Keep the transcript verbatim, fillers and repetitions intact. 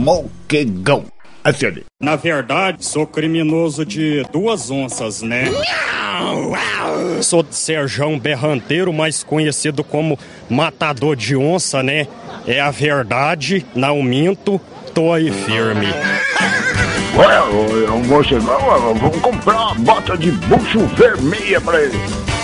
Moquegão. Assim. Na verdade, sou criminoso de duas onças, né? Sou de Serjão Berranteiro, mais conhecido como Matador de Onça, né? É a verdade, não minto, tô aí firme. Ué, o morcegão, vamos comprar uma bota de bucho vermelha pra ele.